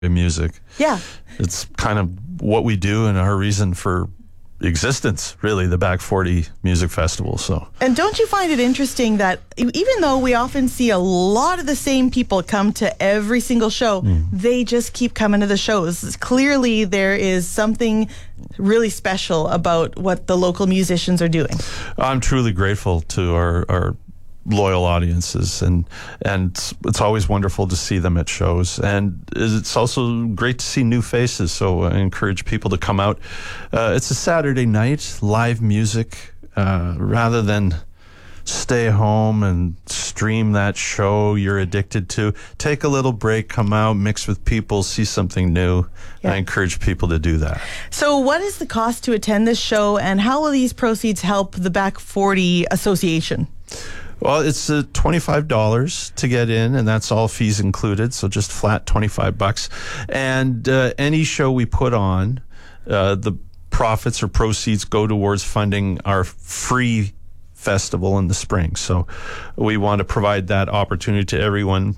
music. Yeah. It's kind of what we do and our reason for existence, really, the Back 40 Music Festival. So, and don't you find it interesting that even though we often see a lot of the same people come to every single show, they just keep coming to the shows? Clearly, there is something really special about what the local musicians are doing. I'm truly grateful to our loyal audiences, and it's always wonderful to see them at shows, and it's also great to see new faces, so I encourage people to come out. It's a Saturday night, live music, rather than stay home and stream that show you're addicted to. Take a little break, come out, mix with people, see something new. I encourage people to do that. So what is the cost to attend this show, and how will these proceeds help the Back 40 Association? Well, it's $25 to get in, and that's all fees included, so just flat $25. And any show we put on, the profits or proceeds go towards funding our free festival in the spring. So we want to provide that opportunity to everyone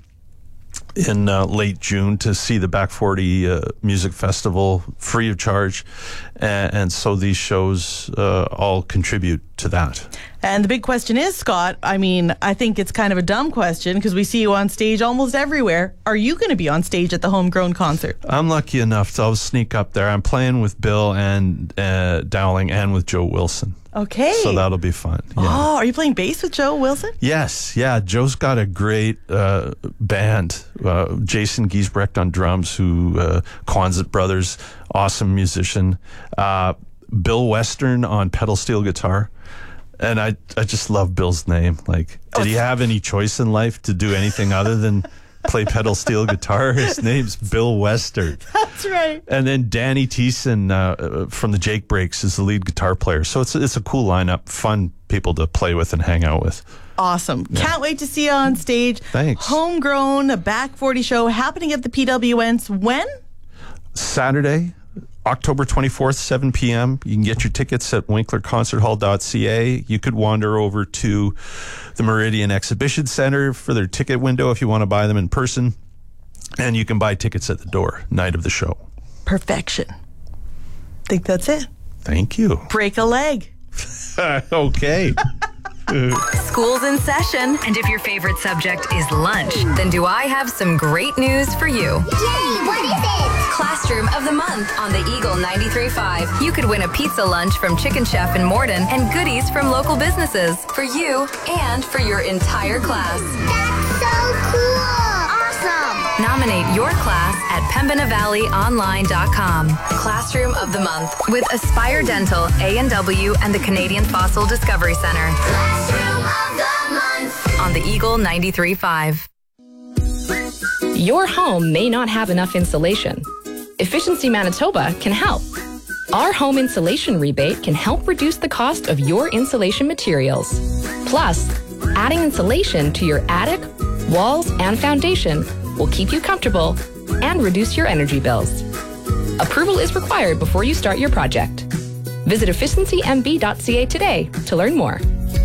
in late June to see the Back 40 Music Festival free of charge. And so these shows all contribute to that. And the big question is, Scott, I mean, I think it's kind of a dumb question because we see you on stage almost everywhere. Are you going to be on stage at the Homegrown concert? I'm lucky enough to sneak up there. I'm playing with Bill and Dowling and with Joe Wilson. Okay. So that'll be fun. Yeah. Oh, are you playing bass with Joe Wilson? Yes. Yeah. Joe's got a great band. Jason Giesbrecht on drums, who Quonset Brothers, awesome musician. Bill Western on pedal steel guitar. And I just love Bill's name. Like, did he have any choice in life to do anything other than play pedal steel guitar? His name's Bill Western. That's right. And then Danny Thiessen from the Jake Breaks is the lead guitar player. So it's a cool lineup, fun people to play with and hang out with. Awesome. Yeah. Can't wait to see you on stage. Thanks. Homegrown, a Back 40 show happening at the PWNs. When? Saturday, October 24th, 7 p.m. You can get your tickets at winklerconcerthall.ca. You could wander over to the Meridian Exhibition Center for their ticket window if you want to buy them in person. And you can buy tickets at the door, night of the show. Perfection. Think that's it. Thank you. Break a leg. Okay. School's in session, and if your favorite subject is lunch, then do I have some great news for you. Yay, what is it? Classroom of the Month on the Eagle 93.5. You could win a pizza lunch from Chicken Chef in Morden and goodies from local businesses for you and for your entire class. That's so cool! Awesome! Nominate your class at PembinaValleyOnline.com. Classroom of the Month with Aspire Dental, A&W, and the Canadian Fossil Discovery Center. Classroom of the Month on the Eagle 93.5. Your home may not have enough insulation. Efficiency Manitoba can help. Our home insulation rebate can help reduce the cost of your insulation materials. Plus, adding insulation to your attic, walls, and foundation will keep you comfortable and reduce your energy bills. Approval is required before you start your project. Visit efficiencymb.ca today to learn more.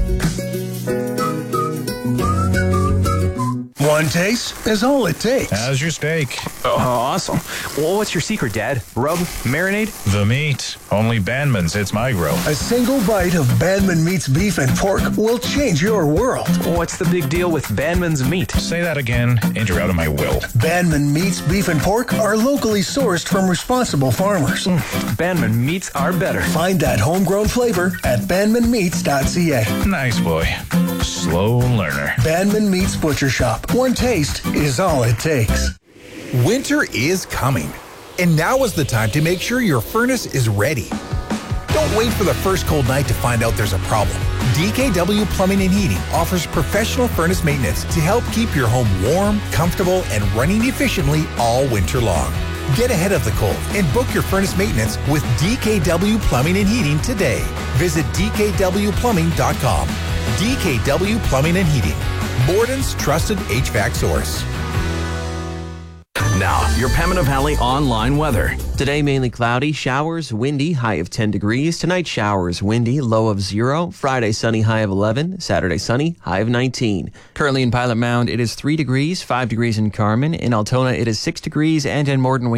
One taste is all it takes. How's your steak? Oh, awesome. Well, what's your secret, Dad? Rub? Marinade? The meat. Only Bandman's hits my grill. A single bite of Bandman Meat's beef and pork will change your world. What's the big deal with Bandman's meat? Say that again, and you're out of my will. Bandman Meat's beef and pork are locally sourced from responsible farmers. Bandman meats are better. Find that homegrown flavor at bandmanmeats.ca. Nice boy. Slow learner. Bandman Meats Butcher Shop. One taste is all it takes. Winter is coming, and now is the time to make sure your furnace is ready. Don't wait for the first cold night to find out there's a problem. DKW Plumbing and Heating offers professional furnace maintenance to help keep your home warm, comfortable, and running efficiently all winter long. Get ahead of the cold and book your furnace maintenance with DKW Plumbing and Heating today. Visit dkwplumbing.com. DKW Plumbing and Heating, Borden's trusted HVAC source. Now, your Pembina Valley online weather. Today, mainly cloudy, showers, windy, high of 10 degrees. Tonight, showers, windy, low of 0. Friday, sunny, high of 11. Saturday, sunny, high of 19. Currently in Pilot Mound, it is 3 degrees, 5 degrees in Carmen. In Altona, it is 6 degrees, and in Morden,